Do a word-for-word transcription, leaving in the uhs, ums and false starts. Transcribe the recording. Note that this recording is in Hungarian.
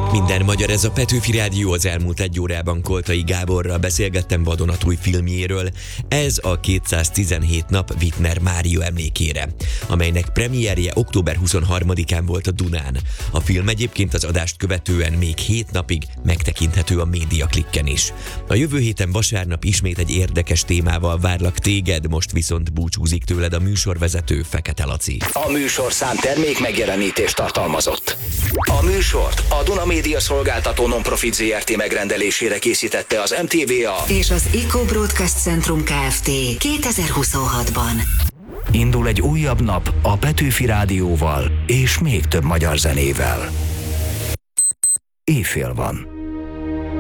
Minden magyar, ez a Petőfi Rádió. Az elmúlt egy órában Koltai Gáborral beszélgettem vadonatúj filmjéről. Ez a kétszáztizenhét nap Wittner Mária emlékére, amelynek premierje október huszonharmadikán volt a Dunán. A film egyébként az adást követően még hét napig megtekinthető a Médiaklikken is. A jövő héten vasárnap ismét egy érdekes témával várlak téged, most viszont búcsúzik tőled a műsorvezető, Fekete Laci. A műsorszám termék megjelenítést tartalmazott. A műsort a Duna Média Szolgáltató Nonprofit zé er té megrendelésére készítette az em té vé á és az Eco Broadcast Centrum Kft. kétezer-huszonhatban. Indul egy újabb nap a Petőfi Rádióval és még több magyar zenével. Éjfél van.